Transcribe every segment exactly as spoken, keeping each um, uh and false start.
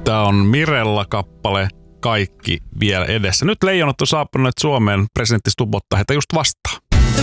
Tämä on Mirella-kappale Kaikki vielä edessä. Nyt Leijonat on saapuneet Suomeen. Presidentti Stubb ottaa heitä just vastaan.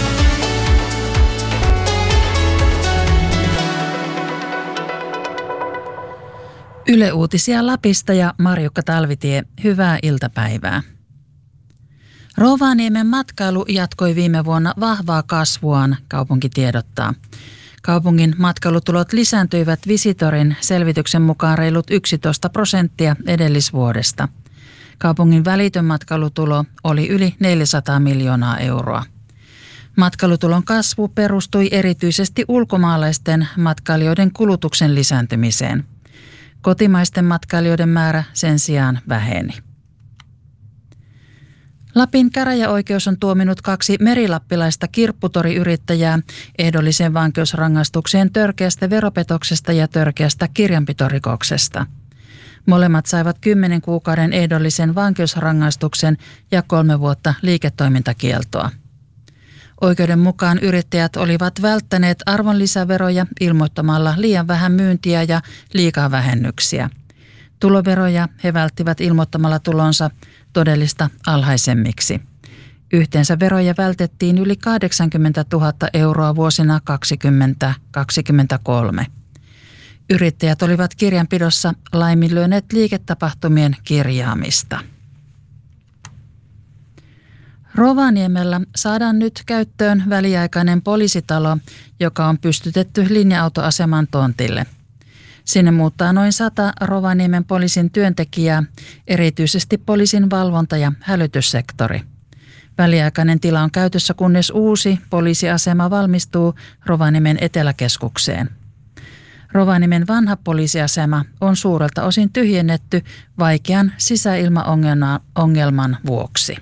Yle Uutisia Lapista ja Marjukka Talvitie, hyvää iltapäivää. Rovaniemen matkailu jatkoi viime vuonna vahvaa kasvuaan, kaupunki tiedottaa. Kaupungin matkailutulot lisääntyivät Visitorin selvityksen mukaan reilut yksitoista prosenttia edellisvuodesta. Kaupungin välitön matkailutulo oli yli neljäsataa miljoonaa euroa. Matkailutulon kasvu perustui erityisesti ulkomaalaisten matkailijoiden kulutuksen lisääntymiseen. Kotimaisten matkailijoiden määrä sen sijaan väheni. Lapin käräjäoikeus on tuominut kaksi merilappilaista kirpputoriyrittäjää ehdolliseen vankeusrangaistukseen törkeästä veropetoksesta ja törkeästä kirjanpitorikoksesta. Molemmat saivat kymmenen kuukauden ehdollisen vankeusrangaistuksen ja kolme vuotta liiketoimintakieltoa. Oikeuden mukaan yrittäjät olivat välttäneet arvonlisäveroja ilmoittamalla liian vähän myyntiä ja liikaa vähennyksiä. Tuloveroja he välttivät ilmoittamalla tulonsa todellista alhaisemmiksi. Yhteensä veroja vältettiin yli kahdeksankymmentätuhatta euroa vuosina kaksikymmentä kaksikymmentäkolme. Yrittäjät olivat kirjanpidossa laiminlyöneet liiketapahtumien kirjaamista. Rovaniemellä saadaan nyt käyttöön väliaikainen poliisitalo, joka on pystytetty linja-autoaseman tontille. Sinne muuttaa noin sata Rovaniemen poliisin työntekijää, erityisesti poliisin valvonta- ja hälytyssektori. Väliaikainen tila on käytössä, kunnes uusi poliisiasema valmistuu Rovaniemen eteläkeskukseen. Rovaniemen vanha poliisiasema on suurelta osin tyhjennetty vaikean sisäilmaongelman vuoksi.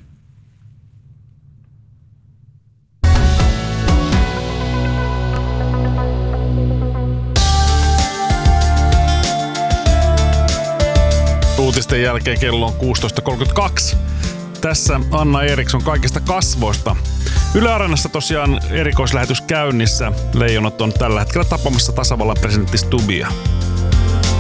Uutisten jälkeen kello on kuusitoista kolmekymmentäkaksi. Tässä Anna Eriksson kaikista kasvoista. Yle Areenassa tosiaan erikoislähetys käynnissä. Leijonat on tällä hetkellä tapaamassa tasavallan presidentti Stubbia.